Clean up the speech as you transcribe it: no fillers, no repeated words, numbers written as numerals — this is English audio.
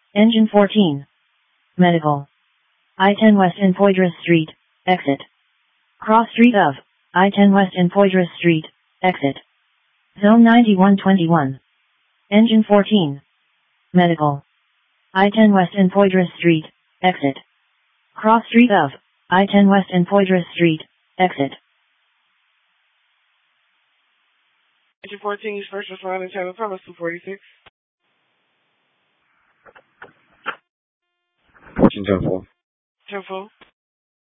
Engine 14. Medical. I-10 West in Poydras Street, exit. Cross street of I-10 West in Poydras Street, exit. Zone 9121. Engine 14. Medical. I-10 West in Poydras Street, exit. Cross street of I-10 West in Poydras Street, exit. Engine 14, use first responder channel premise 246. Engine 10-4. 10-4.